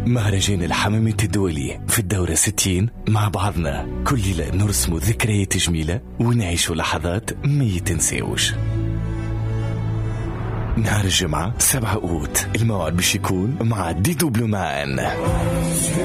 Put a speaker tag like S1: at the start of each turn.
S1: مهرجان الحمامة الدولي في الدورة 60 مع بعضنا كل ليلة نرسم ذكريات جميلة ونعيش لحظات ما يتنسيوش. نهار الجمعة 7 أوت الموعد باش يكون مع دي دوبلو مان.